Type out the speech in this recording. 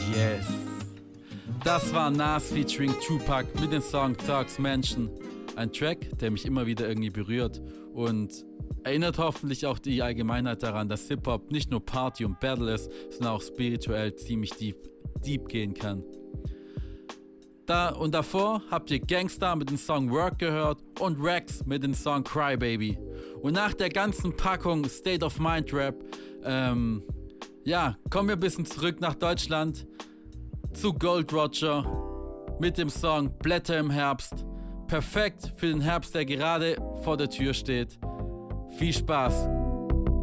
Yes. Das war Nas featuring Tupac mit dem Song Thugs Mansion. Ein Track, der mich immer wieder irgendwie berührt und erinnert hoffentlich auch die Allgemeinheit daran, dass Hip-Hop nicht nur Party und Battle ist, sondern auch spirituell ziemlich deep gehen kann. Und davor habt ihr Gangsta mit dem Song Work gehört und Rex mit dem Song Cry Baby. Und nach der ganzen Packung State of Mind Rap, kommen wir ein bisschen zurück nach Deutschland zu Gold Roger mit dem Song Blätter im Herbst. Perfekt für den Herbst, der gerade vor der Tür steht. Viel Spaß!